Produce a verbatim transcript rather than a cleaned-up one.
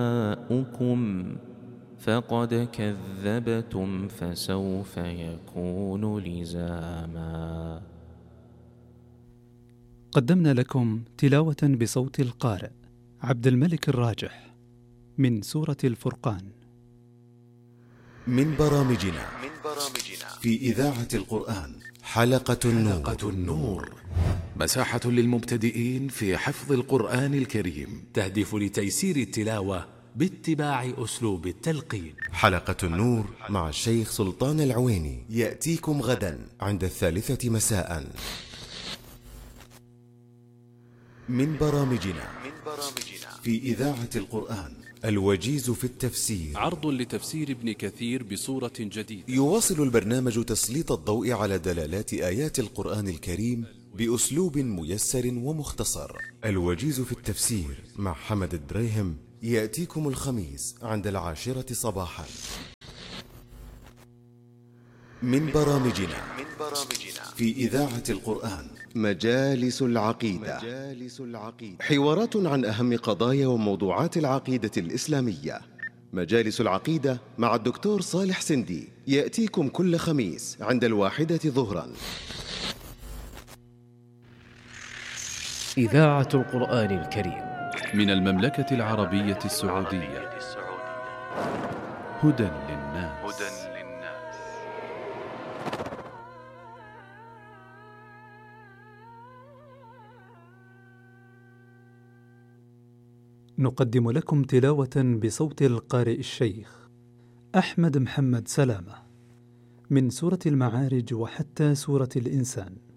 جاءكم فقد كذبتم فسوف يكون لزاما. قدمنا لكم تلاوة بصوت القارئ عبد الملك الراجح من سورة الفرقان. من برامجنا في إذاعة القرآن حلقة النور, حلقة النور مساحة للمبتدئين في حفظ القرآن الكريم، تهدف لتيسير التلاوة باتباع أسلوب التلقين. حلقة النور مع الشيخ سلطان العويني يأتيكم غدا عند الثالثة مساء. من برامجنا في إذاعة القرآن الوجيز في التفسير، عرض لتفسير ابن كثير بصورة جديدة. يواصل البرنامج تسليط الضوء على دلالات آيات القرآن الكريم بأسلوب ميسر ومختصر. الوجيز في التفسير مع حمد الدريهم يأتيكم الخميس عند العاشرة صباحا. من برامجنا في إذاعة القرآن مجالس العقيدة، حوارات عن أهم قضايا وموضوعات العقيدة الإسلامية. مجالس العقيدة مع الدكتور صالح سندي يأتيكم كل خميس عند الواحدة ظهرا. إذاعة القرآن الكريم من المملكة العربية السعودية، هدى للناس. نقدم لكم تلاوة بصوت القارئ الشيخ أحمد محمد سلامة من سورة المعارج وحتى سورة الإنسان.